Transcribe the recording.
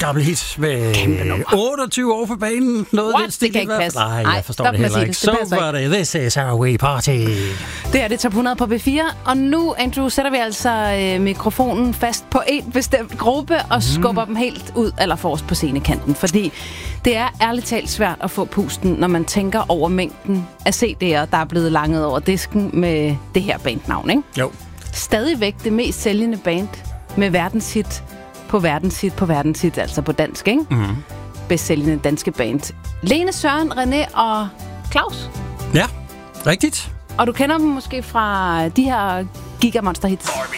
gammel hit med 28 år på banen. Noget What? Det kan ikke passe. Nej, jeg forstår det heller ikke. Så var det. This is how we party. Det er det Top 100 på B4. Og nu, Andrew, sætter vi altså mikrofonen fast på en bestemt gruppe og skubber dem helt ud eller forrest på scenekanten. Fordi det er ærligt talt svært at få pusten, når man tænker over mængden af CD'er, der er blevet langet over disken med det her bandnavn, ikke? Jo. Stadigvæk det mest sælgende band med verdenshit på verdenshit på verdenshit, altså på dansk, ikke? Mm-hmm. Bedst sælgende danske band. Lene, Søren, René og Claus. Ja, rigtigt. Og du kender dem måske fra de her gigamonster-hits.